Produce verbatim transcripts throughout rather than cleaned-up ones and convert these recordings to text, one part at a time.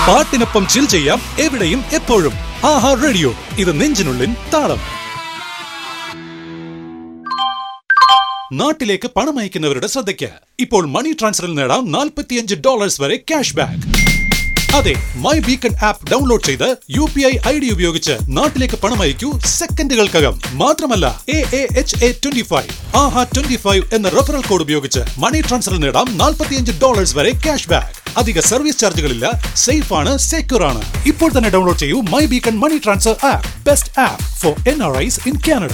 പാട്ടിനൊപ്പം ചിൽ ചെയ്യാം എവിടെയും എപ്പോഴും. ആഹാ റേഡിയോ, ഇത് നെഞ്ചിനുള്ളിൻ താളം. നാട്ടിലേക്ക് പണം അയക്കുന്നവരുടെ ശ്രദ്ധയ്ക്ക് ഇപ്പോൾ മണി ട്രാൻസ്ഫറിൽ നേടാം നാൽപ്പത്തിയഞ്ച് ഡോളേഴ്സ് വരെ ക്യാഷ് ബാക്ക്. അതെ, മൈ ബീക്കൺ ആപ്പ് ഡൗൺലോഡ് ചെയ്ത് U P I I D ഉപയോഗിച്ച് നാട്ടിലേക്ക് പണം അയക്കൂ സെക്കൻഡുകൾക്കകം. മാത്രമല്ല A A H A twenty five Aaha twenty five എന്ന റെഫറൽ കോഡ് ഉപയോഗിച്ച് മണി ട്രാൻസ്ഫറിൽ നേടാം നാൽപ്പത്തിയഞ്ച് ഡോളേഴ്സ് വരെ ക്യാഷ് ബാക്ക്. അധിക സർവീസ് ചാർജുകളില്ല, സേഫ് ആണ്, സെക്യൂർ ആണ്. ഇപ്പോൾ തന്നെ ഡൗൺലോഡ് ചെയ്യൂ my beacon money transfer app. Best app four N R Is in Canada.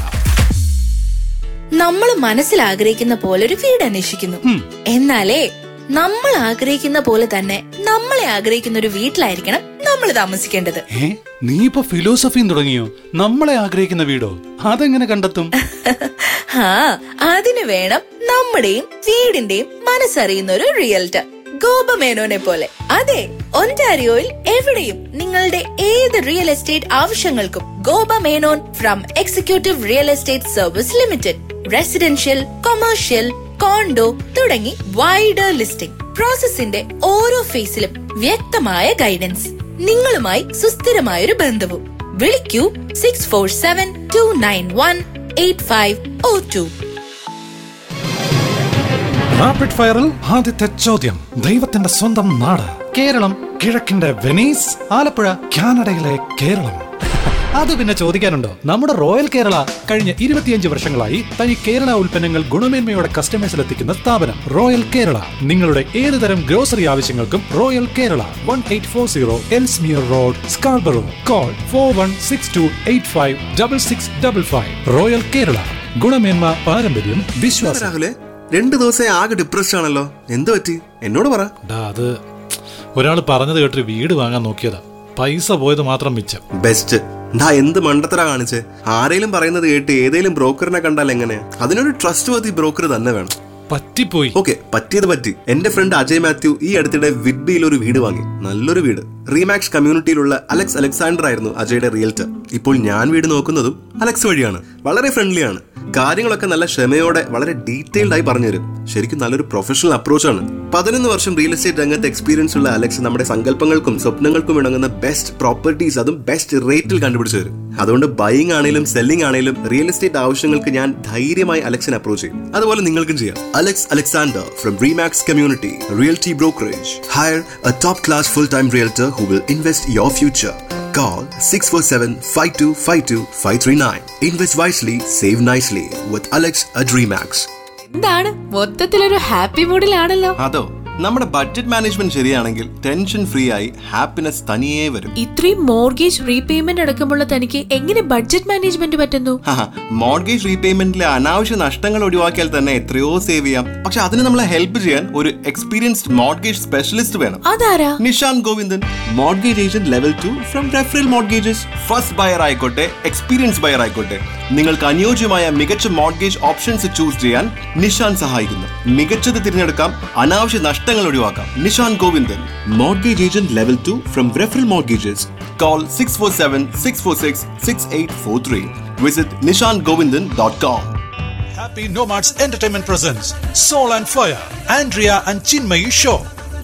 നമ്മൾ മനസ്സിൽ ആഗ്രഹിക്കുന്ന പോലെ ഒരു വീട് അന്വേഷിക്കുന്നു. എന്നാലേ നമ്മൾ ആഗ്രഹിക്കുന്ന പോലെ തന്നെ നമ്മളെ ആഗ്രഹിക്കുന്ന ഒരു വീട്ടിലായിരിക്കണം നമ്മൾ താമസിക്കേണ്ടത്. നീ ഇപ്പൊ ഫിലോസഫിയും തുടങ്ങിയോ? നമ്മളെ ആഗ്രഹിക്കുന്ന വീടോ? അതെങ്ങനെ കണ്ടെത്തും? ആ അതിന് വേണം നമ്മുടെയും വീടിന്റെയും മനസ്സറിയുന്ന ഒരു റിയൽറ്റർ, ഗോപ മേനോനെ പോലെ. അതെ, ഒന്റാരിയോയിൽ എവിടെയും നിങ്ങളുടെ ഏത് റിയൽ എസ്റ്റേറ്റ് ആവശ്യങ്ങൾക്കും ഗോപ Menon from executive real estate service limited. Residential, commercial, condo തുടങ്ങി വൈഡർ ലിസ്റ്റിംഗ്. പ്രോസസിന്റെ ഓരോ ഫേസിലും വ്യക്തമായ ഗൈഡൻസ്, നിങ്ങളുമായി സുസ്ഥിരമായൊരു ബന്ധവും. വിളിക്കൂ six four seven to nine one eight five oh to. Rapid ഫയറിൽ ആദ്യത്തെ ചോദ്യം. ദൈവത്തിന്റെ സ്വന്തം നാട് കേരളം, കിഴക്കിന്റെ വെനീസ്, ആലപ്പുഴ കാനഡയിലെ കേരളം. അത് പിന്നെ ചോദിക്കാനുണ്ടോ? നമ്മുടെ റോയൽ കേരള കഴിഞ്ഞ ഇരുപത്തിയഞ്ച് വർഷങ്ങളായി തനി കേരള ഉൽപ്പന്നങ്ങൾ ഗുണമേന്മയോടെ കസ്റ്റമേഴ്സിൽ എത്തിക്കുന്ന സ്ഥാപനം റോയൽ കേരള. നിങ്ങളുടെ ഏതുതരം ഗ്രോസറി ആവശ്യങ്ങൾക്കും royal Kerala, one eight four zero Ellesmere road, Scarborough. Call for one six to eight five double six double five. Royal Kerala, ഗുണമേന്മ, പാരമ്പര്യം, വിശ്വാസം. രണ്ടു ദിവസം ആകെ ഡിപ്രസ്ഡ് ആണല്ലോ, എന്ത് പറ്റി? എന്നോട് പറ. അത് ഒരാൾ പറഞ്ഞത് കേട്ടൊരു വീട് വാങ്ങാൻ നോക്കിയതാ, പൈസ പോയത് മാത്രം മിച്ചം. ബെസ്റ്റ്. ഡാ എന്ത് മണ്ടത്തര കാണിച്ച്. ആരെങ്കിലും പറയുന്നത് കേട്ട് ഏതെങ്കിലും ബ്രോക്കറിനെ കണ്ടാൽ എങ്ങനെ? അതിനൊരു ട്രസ്റ്റ് വർത്തി ബ്രോക്കർ തന്നെ വേണം. പറ്റിപ്പോയി. ഓക്കെ, പറ്റിയത് പറ്റി. എന്റെ ഫ്രണ്ട് അജയ് മാത്യു ഈ അടുത്തിടെ വിഡ്ബിയിൽ ഒരു വീട് വാങ്ങി. നല്ലൊരു വീട്. റീമാക്സ് കമ്മ്യൂണിറ്റിയിലുള്ള അലക്സ് അലക്സാണ്ടർ ആയിരുന്നു അജയുടെ റിയൽറ്റർ. ഇപ്പോൾ ഞാൻ വീട് നോക്കുന്നതും അലക്സ് വഴിയാണ്. വളരെ ഫ്രണ്ട്ലിയാണ്. കാര്യങ്ങളൊക്കെ നല്ല ക്ഷമയോടെ വളരെ ഡീറ്റെയിൽഡ് ആയി പറഞ്ഞുതരും. ശരിക്കും നല്ലൊരു പ്രൊഫഷണൽ അപ്രോച്ചാണ്. പതിനൊന്ന് വർഷം റിയൽ എസ്റ്റേറ്റ് രംഗത്ത് എക്സ്പീരിയൻസ് ഉള്ള അലക്സ് നമ്മുടെ സങ്കല്പങ്ങൾക്കും സ്വപ്നങ്ങൾക്കും ഇണങ്ങുന്ന ബെസ്റ്റ് പ്രോപ്പർട്ടീസ്, അതും ബെസ്റ്റ് റേറ്റിൽ കണ്ടുപിടിച്ചു തരും. അതുകൊണ്ട് ബൈയിങ് ആണെങ്കിലും സെല്ലിംഗ് ആണെങ്കിലും റിയൽ എസ്റ്റേറ്റ് ആവശ്യങ്ങൾക്ക് ഞാൻ ധൈര്യമായി അലക്സിനെ അപ്രോച്ച് ചെയ്യും. അതുപോലെ നിങ്ങൾക്കും ചെയ്യാം. Alex Alexander from റീമാക്സ് community realty brokerage. Higher A top class full time realtor who will invest your future. Call six four seven five two five two five three nine. Invest wisely, save nicely with Alex at Remax. എന്താണ് മൊത്തത്തിലൊരു happy മൂഡിലാണല്ലോ? അതോ, നമ്മുടെ budget management ശരിയാണെങ്കിൽ tension free ആയി happiness തനിയേ വരും. ഇത്രയും mortgage repayment അടക്കമുള്ള തനിക്ക് എങ്ങനെ ബഡ്ജറ്റ് മാനേജ്മെന്റ് പറ്റുന്നു? മോർഗേജ് റീപേയ്മെന്റിലെ അനാവശ്യ നഷ്ടങ്ങൾ ഒഴിവാക്കിയാൽ തന്നെ എത്രയോ സേവ് ചെയ്യാം. പക്ഷെ അതിന് നമ്മളെ ഹെൽപ്പ് ചെയ്യാൻ ഒരു എക്സ്പീരിയൻസ്ഡ് മോർഗേജ് സ്പെഷ്യലിസ്റ്റ് വേണം. അതാരാ? Nishan Govindan, mortgage agent level two from referral mortgages. First buyer ആയിക്കോട്ടെ, എക്സ്പീരിയൻസ് ബയർ ആയിക്കോട്ടെ, നിങ്ങൾക്ക് അനുയോജ്യമായ മികച്ച മോർഗേജ് ഓപ്ഷൻസ് ചൂസ് ചെയ്യാൻ നിഷാൻ സഹായിക്കുന്നു. മികച്ചത് തിരഞ്ഞെടുക്കാം, അനാവശ്യ നഷ്ടങ്ങൾ ഒഴിവാക്കാം. Nishan Govindan, mortgage agent level two from referral mortgages. Call six four seven six four six six eight four three. Visit nishan govindan dot com. Happy Nomads Entertainment presents Soul and Fire, Andrea and Chinmayi Show.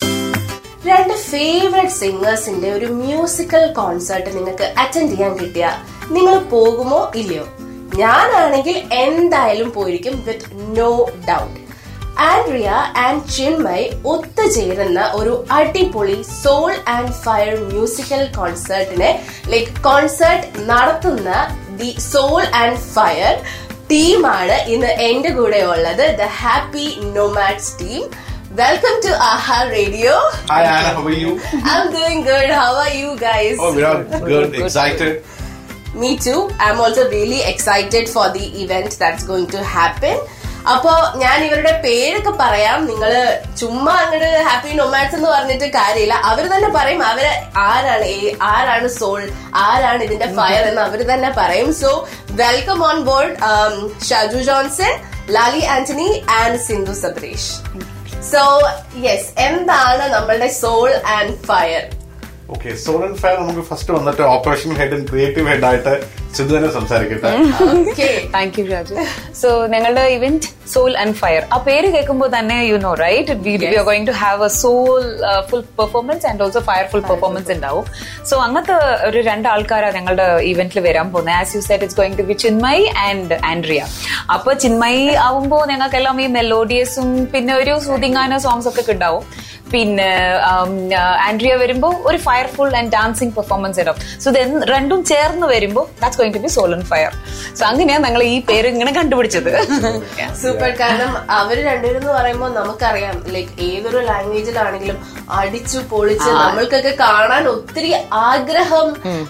രണ്ട് favourite സിംഗേഴ്സിന്റെ ഒരു musical concert നിങ്ങൾക്ക് attend ചെയ്യാൻ കിട്ടിയ നിങ്ങൾ പോകുമോ ഇല്ലയോ? ഞാനാണെങ്കിൽ എന്തായാലും പോയിരിക്കും, with no doubt. Andrea and Chinmay ഒത്തുചേരുന്ന ഒരു അടിപൊളി soul and fire musical കോൺസേർട്ടിനെ like concert നടത്തുന്ന ദി സോൾ ആൻഡ് ഫയർ ടീമാണ് ഇന്ന് എന്റെ കൂടെ ഉള്ളത്, the happy nomads team. Welcome to Aha Radio. Hi Anna, how are you? I'm doing good. How are you guys? Oh, we are good, excited. Me too. I'm also really excited for the event that's going to happen. അപ്പോ ഞാൻ ഇവരുടെ പേരൊക്കെ പറയാം. നിങ്ങള് ചുമ്മാ അങ്ങോട്ട് happy nomads എന്ന് പറഞ്ഞിട്ട് കാര്യമില്ല. അവര് തന്നെ പറയും അവര് ആരാണ്, ആരാണ് സോൾ, ആരാണ് ഇതിന്റെ ഫയർ എന്ന് അവര് തന്നെ പറയും. So welcome on board Shaju Johnson, Lali Antony and Sindhu സബ്രേഷ്. So yes, എന്താണ് നമ്മളുടെ soul and fire? Okay, soul and fire നമുക്ക് ഫസ്റ്റ് വന്നിട്ട് operation head and creative head ആയിട്ട് സിദ്ധു തന്നെ സംസാരിക്കട്ടെ. Thank you Raju. സോ ഞങ്ങളുടെ ഇവന്റ് സോൾ ആൻഡ് ഫയർ, ആ പേര് കേൾക്കുമ്പോൾ തന്നെ you know right, V are going to have A soul full performance and also fire full performance ഉണ്ടാവും. സോ അങ്ങനത്തെ ഒരു രണ്ട് ആൾക്കാരാണ് ഞങ്ങളുടെ ഇവന്റിൽ വരാൻ പോകുന്നത്. As you said, it's going to B Chinmayi and Andrea. അപ്പൊ ചിന്മയി ആവുമ്പോൾ ഞങ്ങൾക്കെല്ലാം ഈ മെലോഡിയസും പിന്നെ ഒരു സൂതിങ്ങാന സോങ്സ് ഒക്കെ ഉണ്ടാവും. പിന്നെ ആൻഡ്രിയ വരുമ്പോ ഒരു ഫയർഫുൾ ആൻഡ് ഡാൻസിങ് പെർഫോമൻസ് ഉണ്ടാവും. സോ ഇത് രണ്ടും ചേർന്ന് വരുമ്പോൾ that's going to B soul and fire. So അങ്ങനെയാണ് ഞങ്ങൾ ഈ പേര് ഇങ്ങനെ കണ്ടുപിടിച്ചത്. സൂപ്പർ. കാരണം അവര് രണ്ടുപേരും എന്ന് പറയുമ്പോൾ നമുക്കറിയാം, ലൈക്ക് ഏതൊരു ലാംഗ്വേജിലാണെങ്കിലും അടിച്ചു പൊളിച്ച് നമ്മൾക്കൊക്കെ കാണാൻ ഒത്തിരി ആഗ്രഹം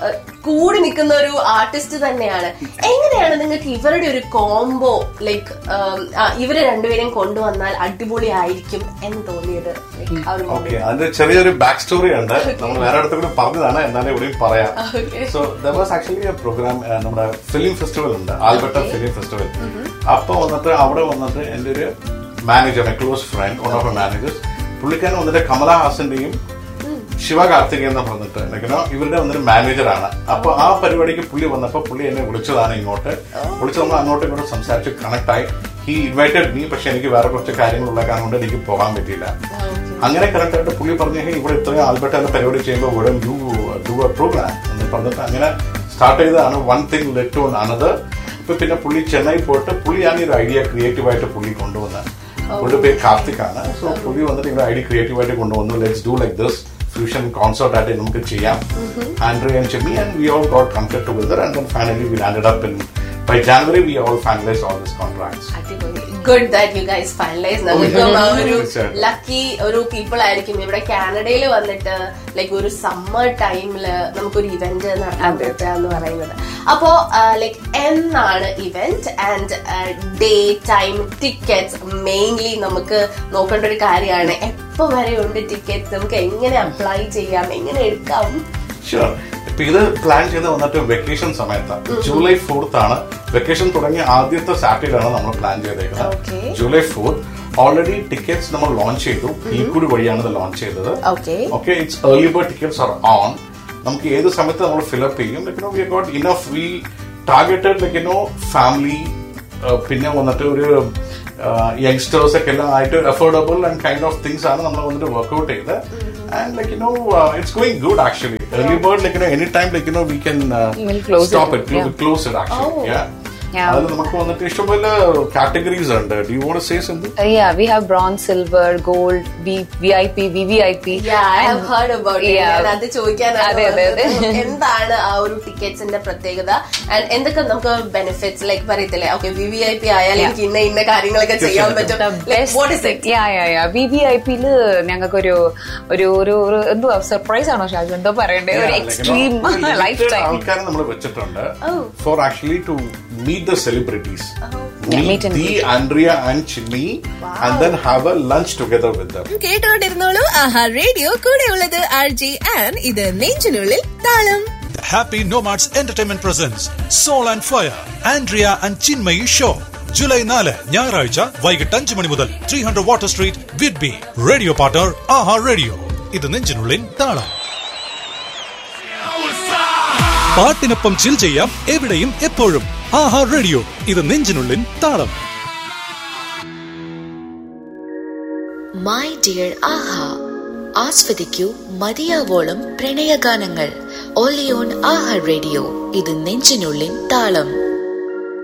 കൂടി നിൽക്കുന്ന ഒരു ആർട്ടിസ്റ്റ് തന്നെയാണ്. എങ്ങനെയാണ് നിങ്ങൾക്ക് ഇവരുടെ ഒരു കോംബോ, ലൈക്ക് ഇവരെ രണ്ടുപേരെയും കൊണ്ടുവന്നാൽ അടിപൊളി ആയിരിക്കും എന്ന് തോന്നിയത്? ഓക്കെ, അതിന്റെ ചെറിയൊരു ബാക്ക് സ്റ്റോറി ഉണ്ട്. നമ്മൾ വേറെ അടുത്തുകൂടി പറഞ്ഞതാണ്, എന്നാലും ഇവിടെയും പറയാം. So there was actually A programme, നമ്മുടെ ഫിലിം ഫെസ്റ്റിവൽ ഉണ്ട്, ആൽബർട്ട ഫിലിം ഫെസ്റ്റിവൽ. അപ്പൊ വന്നിട്ട് അവിടെ വന്നിട്ട് എന്റെ ഒരു manager, A close friend, one of A managers, പുള്ളിക്കാരൻ വന്നിട്ട് കമലഹാസന്റെയും ശിവകാർത്തിക് എന്ന് പറഞ്ഞിട്ട് ഇവരുടെ വന്നൊരു മാനേജറാണ്. അപ്പൊ ആ പരിപാടിക്ക് പുള്ളി വന്നപ്പോ പുള്ളി എന്നെ വിളിച്ചതാണ് ഇങ്ങോട്ട്. വിളിച്ച് നമ്മൾ അങ്ങോട്ടും ഇങ്ങോട്ടും സംസാരിച്ച് കണക്ട് ആയി. ഹി ഇൻവൈറ്റഡ് മീ, പക്ഷെ എനിക്ക് വേറെ കുറച്ച് കാര്യങ്ങളുള്ള കാരണം കൊണ്ട് എനിക്ക് പോകാൻ പറ്റിയില്ല. അങ്ങനെ കറക്റ്റ് ആയിട്ട് പുള്ളി പറഞ്ഞു, ഇവിടെ ഇത്രയും ആൽബർട്ട പരിപാടി ചെയ്യുമ്പോൾ ഇവിടെ യു ഡു എ പ്രോഗ്രാം എന്ന് പറഞ്ഞിട്ട് അങ്ങനെ സ്റ്റാർട്ട് ചെയ്തതാണ്. One thing let to another. ഇപ്പൊ പിന്നെ പുള്ളി ചെന്നൈ പോയിട്ട് പുള്ളിയാണ് ഈ ഒരു ഐഡിയ ക്രിയേറ്റീവായിട്ട് പുള്ളി കൊണ്ടുവന്നത്. പുള്ളിയുടെ പേര് കാർത്തിക് ആണ്. സോ പുള്ളി വന്നിട്ട് ഇവിടെ ഐഡിയ ക്രിയേറ്റീവായിട്ട് കൊണ്ടുവന്നു. Let's do like this fusion concert ആയിട്ട് നമുക്ക് ചെയ്യാം. Andrea and Jimmy and we all got committed together and then finally we landed up in by January we all finalized all these contracts. Good that you guys finalized. നമുക്കും ആ ഒരു lucky ഒരു people ആയിരിക്കും ഇവിടെ കാനഡയിൽ വന്നിട്ട് like ഒരു summer ടൈമില് നമുക്കൊരു ഇവന്റ് നടത്താൻ പറ്റുക എന്ന് പറയുന്നത്. അപ്പോ ലൈക്ക് എന്നാണ് event and day time, tickets mainly നമുക്ക് നോക്കേണ്ട ഒരു കാര്യമാണ്. എപ്പോ വരെ ഉണ്ട് ടിക്കറ്റ്സ്, നമുക്ക് എങ്ങനെ അപ്ലൈ ചെയ്യാം, എങ്ങനെ എടുക്കാം? ഷുവർ. ഇപ്പൊ ഇത് പ്ലാൻ ചെയ്ത് വന്നിട്ട് വെക്കേഷൻ സമയത്താണ്. ജൂലൈ ഫോർത്ത് ആണ് വെക്കേഷൻ തുടങ്ങിയ ആദ്യത്തെ സാറ്റർഡേ ആണ് നമ്മൾ പ്ലാൻ ചെയ്തേക്കുന്നത്. July fourth. ഓൾറെഡി ടിക്കറ്റ്സ് നമ്മൾ ലോഞ്ച് ചെയ്തു. ഈക്കൂടി വഴിയാണ് ഇത് ലോഞ്ച് ചെയ്തത്. Okay, it's early bird tickets R on. നമുക്ക് ഏത് സമയത്ത് നമ്മൾ ഫിലപ്പ് ചെയ്യും. Like no we got enough. V targeted like no family, പിന്നെ വന്നിട്ട് ഒരു യങ്സ്റ്റേഴ്സ് ഒക്കെ എല്ലാം ആയിട്ട് affordable and kind of things ആണ് നമ്മൾ വന്നിട്ട് വർക്ക്ഔട്ട് ചെയ്ത്. And like you know, uh, it's going good actually. Early bird, like you know, anytime like you know, we can uh, we'll close stop it. it, yeah. close it actually. Oh. Yeah. അതിൽ നമുക്ക് വന്നിട്ട് ഇഷ്ടംപോലെ categories ഉണ്ട്. Do you want to say something? Yeah, we have bronze, silver, gold, V I P, V V I P. Yeah, I have heard about it. അത് ചോദിക്കാനാണ്. എന്താണ് ആ ഒരു ടിക്കറ്റ്സിന്റെ പ്രത്യേകത ആൻഡ് എന്തൊക്കെ നമുക്ക് ബെനിഫിറ്റ്സ് ലൈക്ക് പറയത്തില്ലേ? Okay, V V I P ആയാൽ എനിക്ക് ഇന്ന ഇന്ന കാര്യങ്ങളൊക്കെ ചെയ്യാൻ പറ്റും. വി വി ഐ പിയില് ഞങ്ങൾക്കൊരു ഒരു ഒരു എന്തുവാ സർപ്രൈസ് ആണോ ഷാജു, എന്തോ പറയണ്ടേ, ഒരു എക്സ്ട്രീം ലൈഫ് ടൈം ആൾക്കാരെ നമ്മൾ വെച്ചിട്ടുണ്ട് four actually to meet the celebrities. Oh. Yeah, meet the Andrea and Chinmay. Wow. And then have a lunch together with them. കേട്ടോണ്ടിരുന്നോളൂ Aaha radio. കൂടെ ഉള്ളത് ആർ ജെ ആൻ. ഇത് നെഞ്ചിനുള്ളിൽ താളം. Happy Nomads Entertainment presents Soul and Fire, Andrea and Chinmay Show. July നാല് ഞായറാഴ്ച വൈകിട്ട് അഞ്ചു മണി മുതൽ three hundred water street Whidbey. Radio partner ആഹാ radio. ഇത് നെഞ്ചിനുള്ളിൽ താളം. പാട്ടിനൊപ്പം ചിൽ ചെയ്യാം എവിടെയും എപ്പോഴും. ആഹാ റേഡിയോ. ഇത് നെഞ്ചിനുള്ളിൽ താളം. മൈ ഡിയർ ആഹാ, ആസ്വദിക്കൂ മതിയാവോളം പ്രണയഗാനങ്ങൾ. Only on Aaha radio. ഇത് നെഞ്ചിനുള്ളിൽ താളം.